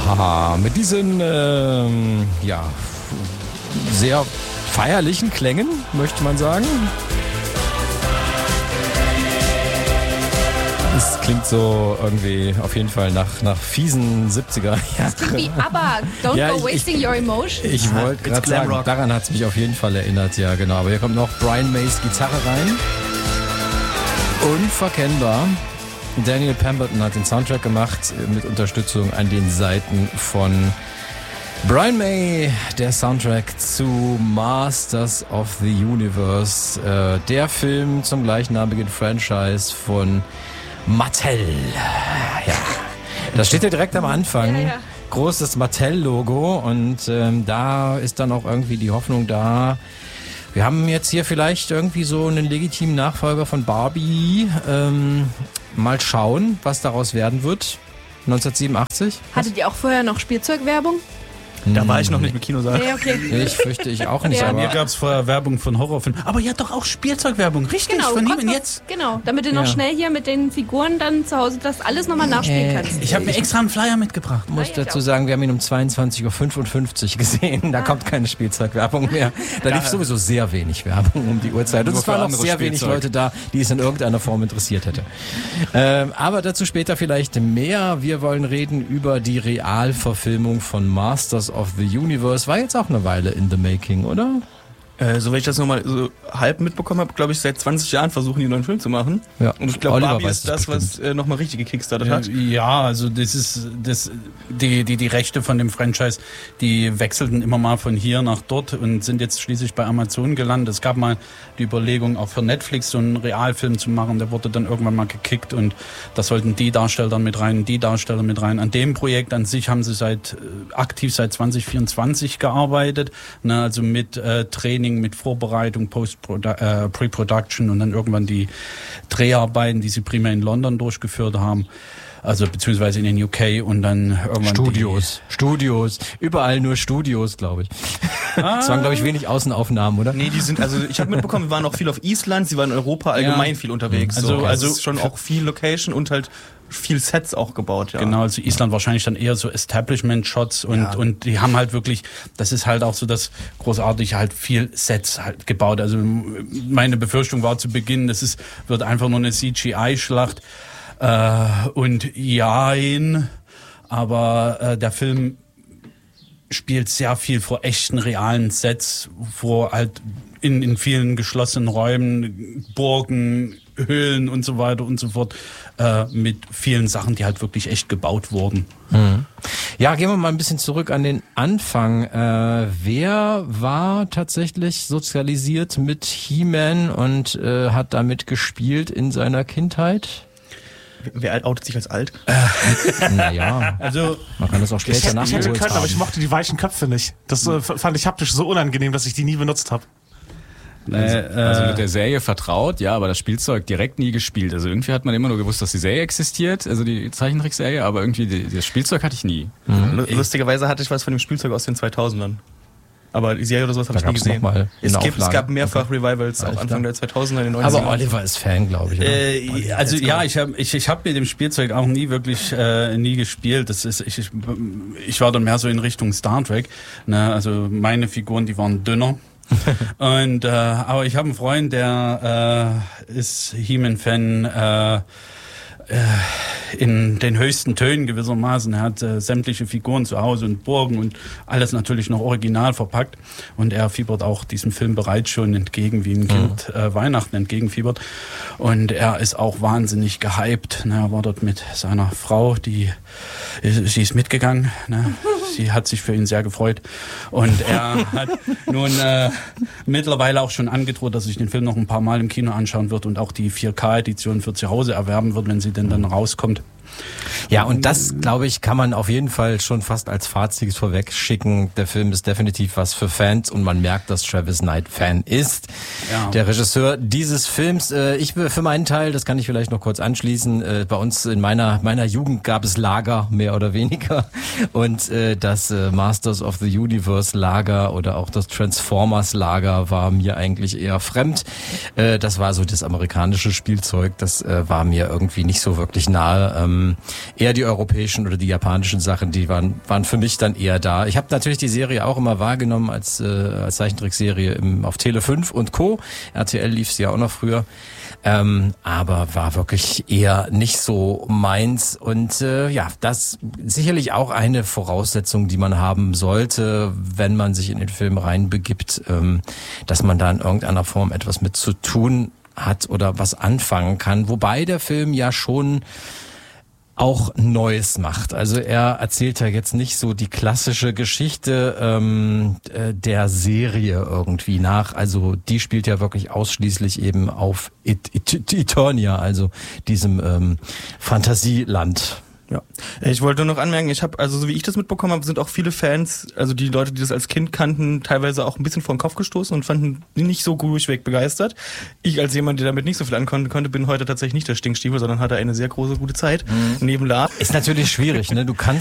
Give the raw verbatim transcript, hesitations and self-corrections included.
Ja, mit diesen ähm, ja, sehr feierlichen Klängen, möchte man sagen. Es klingt so irgendwie auf jeden Fall nach, nach fiesen siebziger Jahren. Das klingt wie ABBA, Don't ja, Go ich, Wasting ich, Your Emotions. Ich wollte gerade sagen, Rock. Daran hat es mich auf jeden Fall erinnert, ja genau. Aber hier kommt noch Brian Mays Gitarre rein. Unverkennbar. Daniel Pemberton hat den Soundtrack gemacht mit Unterstützung an den Seiten von Brian May, der Soundtrack zu Masters of the Universe, äh, der Film zum gleichnamigen Franchise von Mattel. Ja, das steht ja direkt am Anfang. Ja, ja. Großes Mattel-Logo und ähm, da ist dann auch irgendwie die Hoffnung da. Wir haben jetzt hier vielleicht irgendwie so einen legitimen Nachfolger von Barbie. Ähm, mal schauen, was daraus werden wird. neunzehnhundertsiebenundachtzig. Hattet ihr auch vorher noch Spielzeugwerbung? Da war ich noch nicht mit Kinosaal. Nee, okay. Ich fürchte ich auch nicht. Ja. Aber Bei mir gab es vorher Werbung von Horrorfilmen. Aber ja, doch auch Spielzeugwerbung. Richtig, Genau, von ihm kommt und noch- jetzt. Genau, damit du noch Ja. schnell hier mit den Figuren dann zu Hause das alles nochmal nachspielen Äh, kannst. Ich habe mir extra einen Flyer mitgebracht. Ich muss Ah, ja, dazu ja. sagen, wir haben ihn um zweiundzwanzig Uhr fünfundfünfzig gesehen. Da kommt keine Spielzeugwerbung mehr. Da lief sowieso sehr wenig Werbung um die Uhrzeit. Und Nur es waren für noch anderes sehr wenig Spielzeug. Leute da, die es in irgendeiner Form interessiert hätte. Ähm, aber dazu später vielleicht mehr. Wir wollen reden über die Realverfilmung von Masters of the Universe. War jetzt auch eine Weile in the making, oder? Äh, so wenn ich das nochmal so halb mitbekommen habe, glaube ich, seit zwanzig Jahren versuchen die einen neuen Film zu machen. Ja. Und ich glaube, Oliver Barbie weiß ist das das, was äh, nochmal richtig gekickstartet hat. Äh, Ja, also das ist das die die die Rechte von dem Franchise, die wechselten immer mal von hier nach dort und sind jetzt schließlich bei Amazon gelandet. Es gab mal die Überlegung, auch für Netflix so einen Realfilm zu machen, der wurde dann irgendwann mal gekickt und da sollten die Darsteller dann mit rein, die Darsteller mit rein. An dem Projekt an sich haben sie seit äh, aktiv seit zwanzig vierundzwanzig gearbeitet, ne, also mit äh, Training, mit Vorbereitung, Post äh, Pre-Production und dann irgendwann die Dreharbeiten, die sie primär in London durchgeführt haben. Also beziehungsweise in den U K und dann irgendwann Studios. Studios. Überall nur Studios, glaube ich. Es waren, glaube ich, wenig Außenaufnahmen, oder? Nee, die sind, also ich habe mitbekommen, wir waren auch viel auf Island, sie waren in Europa allgemein Ja. viel unterwegs. Also- so. also, also- es ist schon auch viel Location und halt viel Sets auch gebaut, ja. Genau, also Island wahrscheinlich dann eher so Establishment-Shots und, Ja. und die haben halt wirklich, das ist halt auch so das Großartige, halt viel Sets halt gebaut. Also meine Befürchtung war zu Beginn, das ist, wird einfach nur eine C G I-Schlacht äh, und jein, aber äh, der Film spielt sehr viel vor echten, realen Sets, vor halt in, in vielen geschlossenen Räumen, Burgen, Höhlen und so weiter und so fort, äh, mit vielen Sachen, die halt wirklich echt gebaut wurden. Ja, gehen wir mal ein bisschen zurück an den Anfang. Äh, wer war tatsächlich sozialisiert mit He-Man und äh, hat damit gespielt in seiner Kindheit? Wer alt outet sich als alt? Naja, Also man kann das auch später Ich hätte nachgeholt können, aber ich haben. mochte die weichen Köpfe nicht. Das äh, fand ich haptisch so unangenehm, dass ich die nie benutzt habe. Also, äh, also mit der Serie vertraut, ja, aber das Spielzeug direkt nie gespielt. Also irgendwie hat man immer nur gewusst, dass die Serie existiert, also die Zeichentrickserie, aber irgendwie die, das Spielzeug hatte ich nie. Lu- Lustigerweise hatte ich was von dem Spielzeug aus den zweitausendern. Aber die Serie oder sowas habe Da ich nie gab's noch gesehen. mal Es, eine gibt, es Auflage. gab mehrfach Revivals, auch Alles Anfang klar. der zweitausender, in den neunzigern. Aber Oliver ist Fan, glaube ich. Oder? Äh, also ja, ich habe ich, ich hab mit dem Spielzeug auch nie wirklich äh, nie gespielt. Das ist ich, ich, ich war dann mehr so in Richtung Star Trek. Ne? Also meine Figuren, die waren dünner. Und äh, aber ich habe einen Freund, der äh, ist He-Man-Fan äh, äh, in den höchsten Tönen gewissermaßen. Er hat äh, sämtliche Figuren zu Hause und Burgen und alles natürlich noch original verpackt. Und er fiebert auch diesem Film bereits schon entgegen, wie ein Kind äh, Weihnachten entgegenfiebert. Und er ist auch wahnsinnig gehypt. Ne? Er war dort mit seiner Frau, die sie ist mitgegangen. Ne? Sie hat sich für ihn sehr gefreut. Und er hat nun äh, mittlerweile auch schon angedroht, dass sich den Film noch ein paar Mal im Kino anschauen wird und auch die vier K-Edition für zu Hause erwerben wird, wenn sie denn dann rauskommt. Ja, und das, glaube ich, kann man auf jeden Fall schon fast als Fazit vorweg schicken. Der Film ist definitiv was für Fans und man merkt, dass Travis Knight Fan ist. Ja. Der Regisseur dieses Films. Äh, ich für meinen Teil, das kann ich vielleicht noch kurz anschließen, äh, bei uns in meiner meiner Jugend gab es Lager, mehr oder weniger. Und äh, das äh, Masters of the Universe Lager oder auch das Transformers Lager war mir eigentlich eher fremd. Äh, das war so das amerikanische Spielzeug, das äh, war mir irgendwie nicht so wirklich nahe. Ähm, ähm, eher die europäischen oder die japanischen Sachen, die waren waren für mich dann eher da. Ich habe natürlich die Serie auch immer wahrgenommen als äh, als Zeichentrickserie im, auf Tele fünf und Co. R T L lief sie ja auch noch früher. Ähm, aber war wirklich eher nicht so meins und äh, ja, das sicherlich auch eine Voraussetzung, die man haben sollte, wenn man sich in den Film reinbegibt, ähm, dass man da in irgendeiner Form etwas mit zu tun hat oder was anfangen kann, wobei der Film ja schon auch Neues macht. Also er erzählt ja jetzt nicht so die klassische Geschichte ähm, äh, der Serie irgendwie nach. Also die spielt ja wirklich ausschließlich eben auf It- It- Eternia, also diesem ähm, Fantasieland. Ja, ich wollte nur noch anmerken, ich habe, also so wie ich das mitbekommen habe, sind auch viele Fans, also die Leute, die das als Kind kannten, teilweise auch ein bisschen vor den Kopf gestoßen und fanden die nicht so durchweg begeistert. Ich als jemand, der damit nicht so viel ankommen konnte, bin heute tatsächlich nicht der Stinkstiefel, sondern hatte eine sehr große, gute Zeit. Mhm. Neben Lars. Ist natürlich schwierig, ne? Du kannst